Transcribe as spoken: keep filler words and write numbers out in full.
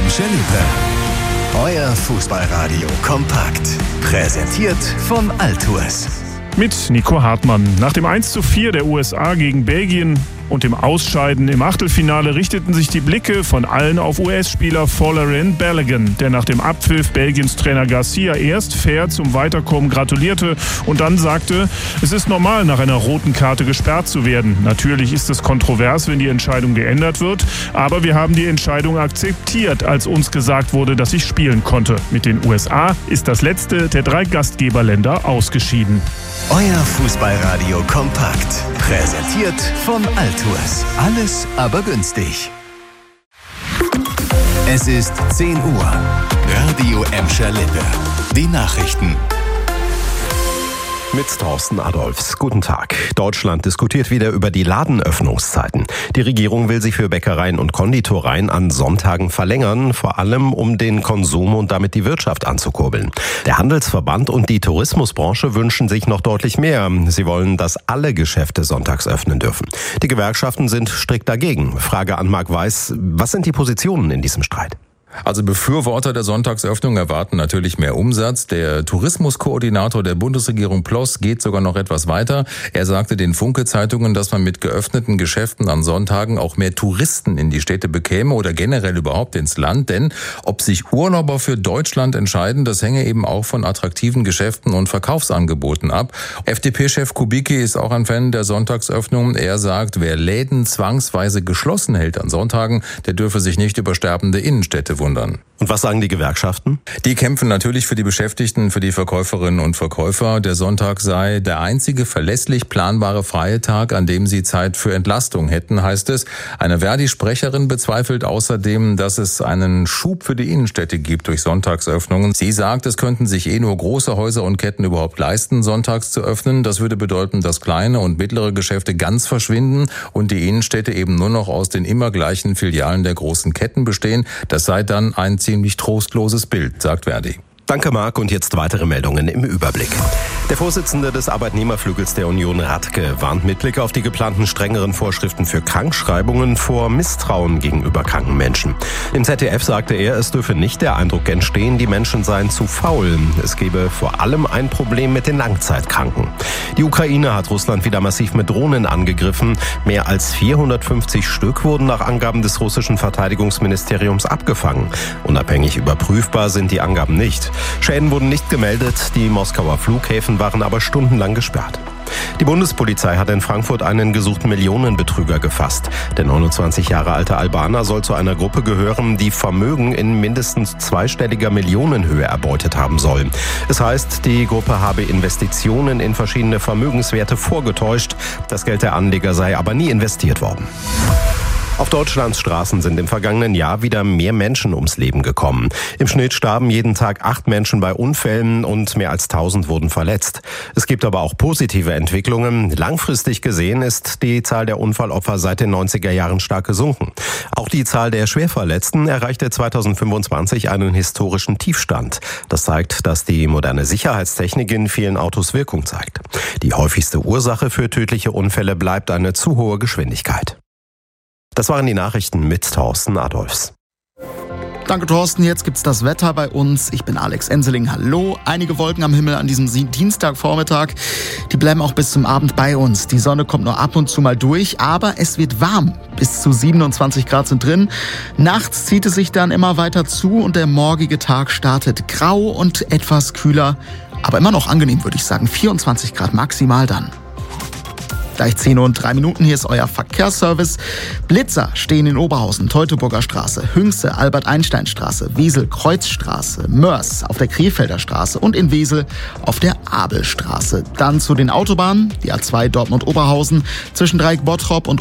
Emscher-Lippe. Euer Fußballradio kompakt. Präsentiert von Altours. Mit Nico Hartmann. Nach dem eins zu vier der U S A gegen Belgien und dem Ausscheiden im Achtelfinale richteten sich die Blicke von allen auf U S-Spieler Folarin Balogun, der nach dem Abpfiff Belgiens Trainer Garcia erst fair zum Weiterkommen gratulierte und dann sagte, es ist normal, nach einer roten Karte gesperrt zu werden. Natürlich ist es kontrovers, wenn die Entscheidung geändert wird, aber wir haben die Entscheidung akzeptiert, als uns gesagt wurde, dass ich spielen konnte. Mit den U S A ist das letzte der drei Gastgeberländer ausgeschieden. Euer Fußballradio kompakt. Präsentiert von Altours. Alles aber günstig. Es ist zehn Uhr. Radio Emscher-Lippe. Die Nachrichten. Mit Thorsten Adolfs. Guten Tag. Deutschland diskutiert wieder über die Ladenöffnungszeiten. Die Regierung will sie für Bäckereien und Konditoreien an Sonntagen verlängern, vor allem um den Konsum und damit die Wirtschaft anzukurbeln. Der Handelsverband und die Tourismusbranche wünschen sich noch deutlich mehr. Sie wollen, dass alle Geschäfte sonntags öffnen dürfen. Die Gewerkschaften sind strikt dagegen. Frage an Marc Weiß, was sind die Positionen in diesem Streit? Also Befürworter der Sonntagsöffnung erwarten natürlich mehr Umsatz. Der Tourismuskoordinator der Bundesregierung Ploss geht sogar noch etwas weiter. Er sagte den Funke-Zeitungen, dass man mit geöffneten Geschäften an Sonntagen auch mehr Touristen in die Städte bekäme oder generell überhaupt ins Land. Denn ob sich Urlauber für Deutschland entscheiden, das hänge eben auch von attraktiven Geschäften und Verkaufsangeboten ab. F D P-Chef Kubicki ist auch ein Fan der Sonntagsöffnung. Er sagt, wer Läden zwangsweise geschlossen hält an Sonntagen, der dürfe sich nicht über sterbende Innenstädte wundern. Und was sagen die Gewerkschaften? Die kämpfen natürlich für die Beschäftigten, für die Verkäuferinnen und Verkäufer. Der Sonntag sei der einzige verlässlich planbare freie Tag, an dem sie Zeit für Entlastung hätten, heißt es. Eine Verdi-Sprecherin bezweifelt außerdem, dass es einen Schub für die Innenstädte gibt durch Sonntagsöffnungen. Sie sagt, es könnten sich eh nur große Häuser und Ketten überhaupt leisten, sonntags zu öffnen. Das würde bedeuten, dass kleine und mittlere Geschäfte ganz verschwinden und die Innenstädte eben nur noch aus den immer gleichen Filialen der großen Ketten bestehen. Das sei dann ein ziemlich trostloses Bild, sagt Verdi. Danke, Marc. Und jetzt weitere Meldungen im Überblick. Der Vorsitzende des Arbeitnehmerflügels der Union, Radke, warnt mit Blick auf die geplanten strengeren Vorschriften für Krankschreibungen vor Misstrauen gegenüber kranken Menschen. Im Z D F sagte er, es dürfe nicht der Eindruck entstehen, die Menschen seien zu faul. Es gebe vor allem ein Problem mit den Langzeitkranken. Die Ukraine hat Russland wieder massiv mit Drohnen angegriffen. Mehr als vierhundertfünfzig Stück wurden nach Angaben des russischen Verteidigungsministeriums abgefangen. Unabhängig überprüfbar sind die Angaben nicht. Schäden wurden nicht gemeldet, die Moskauer Flughäfen waren aber stundenlang gesperrt. Die Bundespolizei hat in Frankfurt einen gesuchten Millionenbetrüger gefasst. Der neunundzwanzig Jahre alte Albaner soll zu einer Gruppe gehören, die Vermögen in mindestens zweistelliger Millionenhöhe erbeutet haben soll. Es heißt, die Gruppe habe Investitionen in verschiedene Vermögenswerte vorgetäuscht. Das Geld der Anleger sei aber nie investiert worden. Auf Deutschlands Straßen sind im vergangenen Jahr wieder mehr Menschen ums Leben gekommen. Im Schnitt starben jeden Tag acht Menschen bei Unfällen und mehr als tausend wurden verletzt. Es gibt aber auch positive Entwicklungen. Langfristig gesehen ist die Zahl der Unfallopfer seit den neunziger Jahren stark gesunken. Auch die Zahl der Schwerverletzten erreichte zweitausendfünfundzwanzig einen historischen Tiefstand. Das zeigt, dass die moderne Sicherheitstechnik in vielen Autos Wirkung zeigt. Die häufigste Ursache für tödliche Unfälle bleibt eine zu hohe Geschwindigkeit. Das waren die Nachrichten mit Thorsten Adolfs. Danke, Thorsten. Jetzt gibt's das Wetter bei uns. Ich bin Alex Enseling. Hallo. Einige Wolken am Himmel an diesem Dienstagvormittag. Die bleiben auch bis zum Abend bei uns. Die Sonne kommt nur ab und zu mal durch, aber es wird warm. Bis zu siebenundzwanzig Grad sind drin. Nachts zieht es sich dann immer weiter zu und der morgige Tag startet grau und etwas kühler. Aber immer noch angenehm, würde ich sagen. vierundzwanzig Grad maximal dann. Gleich zehn Uhr und drei Minuten, hier ist euer Verkehrsservice. Blitzer stehen in Oberhausen, Teutoburger Straße, Hünxe, Albert-Einstein-Straße, Wesel-Kreuzstraße, Mörs auf der Krefelder Straße und in Wesel auf der Abelstraße. Dann zu den Autobahnen, die A zwei Dortmund-Oberhausen zwischen Dreieck Bottrop und